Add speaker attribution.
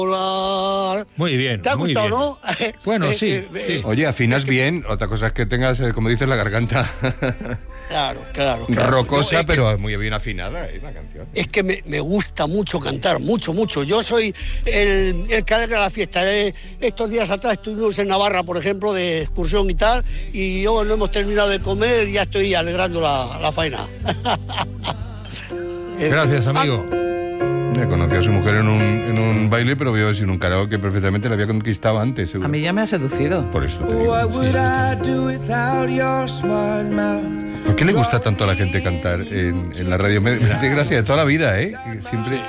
Speaker 1: Muy bien.
Speaker 2: ¿Te ha
Speaker 1: muy
Speaker 2: gustado,
Speaker 1: bien.
Speaker 2: no?
Speaker 1: Bueno, sí.
Speaker 3: Oye, afinas bien, otra cosa es que tengas, como dices, la garganta
Speaker 2: Claro.
Speaker 3: rocosa,
Speaker 2: Yo,
Speaker 3: pero muy bien afinada, la canción.
Speaker 2: Es que me gusta mucho cantar, mucho. Yo soy el que alegra la fiesta. Estos días atrás estuvimos en Navarra, por ejemplo, de excursión y tal, y yo no hemos terminado de comer y ya estoy alegrando la faena.
Speaker 1: Gracias, amigo.
Speaker 3: Me conocí a su mujer en un baile, pero veo si en un karaoke perfectamente la había conquistado antes, seguro.
Speaker 4: A mí ya me ha seducido.
Speaker 3: Por eso te digo. ¿Por qué le gusta tanto a la gente cantar en la radio? Me hace gracia de toda la vida, ¿eh? Siempre